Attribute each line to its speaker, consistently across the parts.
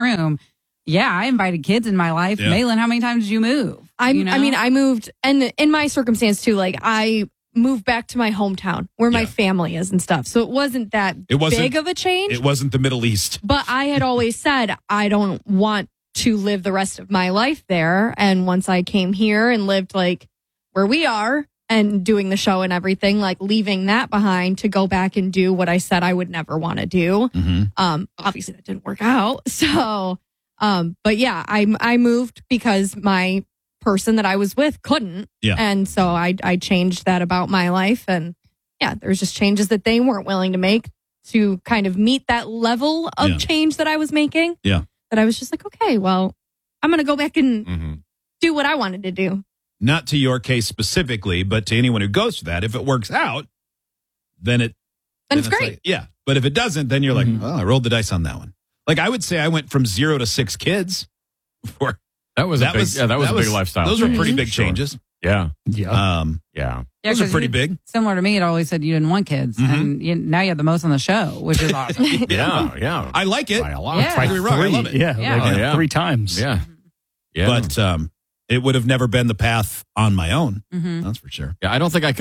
Speaker 1: room. Yeah, I invited kids in my life.
Speaker 2: Yeah.
Speaker 1: Malin, how many times did you move?
Speaker 3: I mean, I moved, and in my circumstance too, like I moved back to my hometown where my family is and stuff. So it wasn't that big of a change.
Speaker 2: It wasn't the Middle East.
Speaker 3: But I had always said I don't want to live the rest of my life there. And once I came here and lived like where we are and doing the show and everything, like leaving that behind to go back and do what I said I would never want to do. Obviously that didn't work out. So, but yeah, I moved because my person that I was with couldn't.
Speaker 2: Yeah.
Speaker 3: And so I changed that about my life. And yeah, there's just changes that they weren't willing to make to kind of meet that level of change that I was making.
Speaker 2: Yeah.
Speaker 3: That I was just like, okay, well, I'm going to go back and do what I wanted to do.
Speaker 2: Not to your case specifically, but to anyone who goes to that. If it works out, then
Speaker 3: it's great.
Speaker 2: Like, yeah. But if it doesn't, then you're like, oh, I rolled the dice on that one. Like I would say I went from 0 to 6 kids before.
Speaker 4: That was a big lifestyle.
Speaker 2: Those were pretty big changes.
Speaker 4: Yeah.
Speaker 2: Yeah. Those are pretty big.
Speaker 1: Similar to me, it always said you didn't want kids. And now you have the most on the show, which is awesome.
Speaker 4: Yeah.
Speaker 2: I like it.
Speaker 4: By a lot.
Speaker 1: Yeah.
Speaker 2: Don't get me wrong, I love it.
Speaker 5: Yeah. 3 times.
Speaker 4: Yeah.
Speaker 2: But it would have never been the path on my own. That's for sure.
Speaker 4: Yeah, I don't think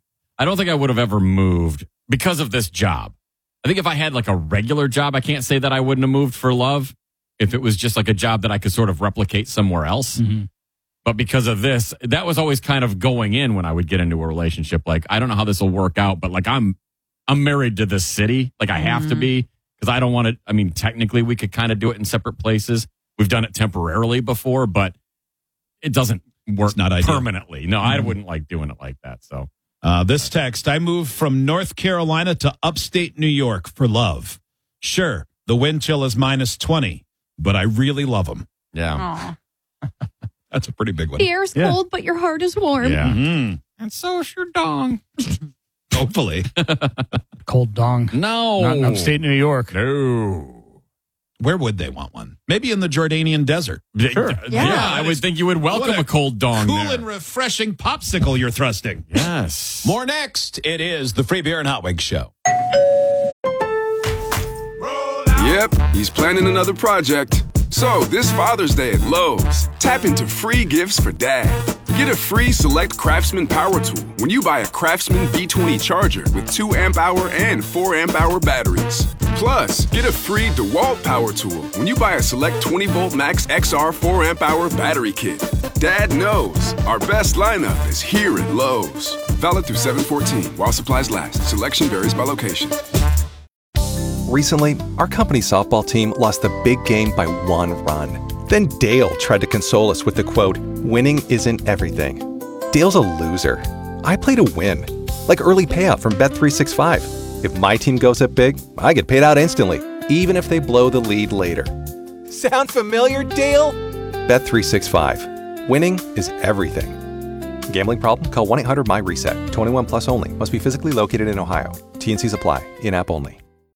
Speaker 4: I would have ever moved because of this job. I think if I had like a regular job, I can't say that I wouldn't have moved for love. If it was just like a job that I could sort of replicate somewhere else. But because of this, that was always kind of going in when I would get into a relationship. Like, I don't know how this will work out, but like I'm married to this city. Like I have to be because I don't want to. I mean, technically we could kind of do it in separate places. We've done it temporarily before, but it doesn't work permanently. No, I wouldn't like doing it like that. So
Speaker 2: this text, I moved from North Carolina to upstate New York for love. Sure, the wind chill is -20. But I really love them.
Speaker 4: Yeah.
Speaker 2: That's a pretty big one.
Speaker 3: The air's cold, but your heart is warm.
Speaker 4: Yeah.
Speaker 2: And so is your dong. Hopefully.
Speaker 5: Cold dong.
Speaker 4: No.
Speaker 5: Not in upstate New York.
Speaker 4: No.
Speaker 2: Where would they want one? Maybe in the Jordanian desert.
Speaker 4: Sure. Yeah, I would think you would welcome a cold dong
Speaker 2: cool
Speaker 4: there.
Speaker 2: and refreshing popsicle you're thrusting.
Speaker 4: Yes.
Speaker 6: More next. It is the Free Beer and Hot Wings Show.
Speaker 7: Yep, he's planning another project. So, this Father's Day at Lowe's, tap into free gifts for Dad. Get a free Select Craftsman power tool when you buy a Craftsman V20 charger with 2 amp-hour and 4 amp-hour batteries. Plus, get a free DeWalt power tool when you buy a Select 20-volt Max XR 4 amp-hour battery kit. Dad knows our best lineup is here at Lowe's. Valid through 7/14 while supplies last. Selection varies by location.
Speaker 8: Recently, our company softball team lost the big game by 1 run. Then Dale tried to console us with the quote, "Winning isn't everything." Dale's a loser. I play to win. Like early payout from Bet365. If my team goes up big, I get paid out instantly, even if they blow the lead later. Sound familiar, Dale? Bet365. Winning is everything. Gambling problem? Call 1-800-MY-RESET. 21 plus only. Must be physically located in Ohio. T&Cs apply. In-app only.